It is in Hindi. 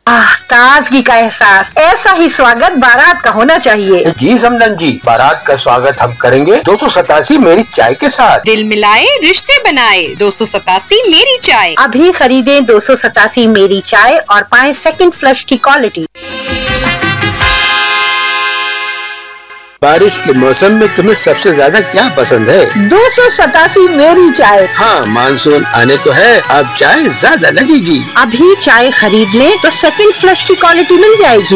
ताजगी का एहसास, ऐसा ही स्वागत बारात का होना चाहिए। जी समदन जी, बारात का स्वागत हम करेंगे 287 मेरी चाय के साथ। दिल मिलाए रिश्ते बनाए 287 मेरी चाय। अभी खरीदें 287 मेरी चाय और पाएं सेकंड फ्लश की क्वालिटी। बारिश के मौसम में तुम्हें सबसे ज्यादा क्या पसंद है? 287 मेरी चाय। हाँ, मानसून आने को है, अब चाय ज्यादा लगेगी। अभी चाय खरीद लें तो सेकंड फ्लश की क्वालिटी मिल जाएगी।